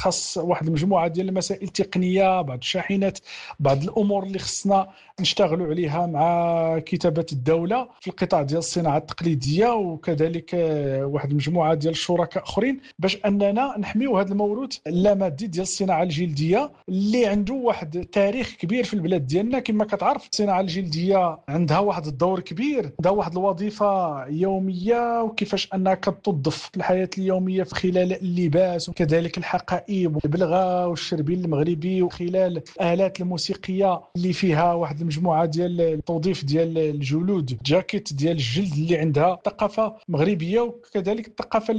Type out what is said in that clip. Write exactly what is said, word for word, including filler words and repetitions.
خاص واحد المجموعه ديال المسائل التقنيه، بعض الشاحنات، بعض الامور اللي خصنا نشتغلوا عليها مع كتابه الدوله في القطاع ديال الصناعه التقليديه، وكذلك واحد المجموعه ديال الشركاء اخرين، باش اننا نحميو هذا الموروث اللامادي ديال الصناعه الجلديه اللي عنده واحد تاريخ كبير في البلاد ديالنا. كما كتعرف الصناعه الجلديه عندها واحد الدور كبير، عندها واحد الوظيفه يوميه، وكيفاش انها كتوظف في الحياه اليوميه في خلال اللباس وكذلك الحقائب والبلغه والشربين المغربي، وخلال الالات الموسيقيه اللي فيها واحد المجموعه ديال التوظيف ديال الجلود، جاكيت ديال الجلد اللي عندها ثقافه مغربيه وكذلك الثقافه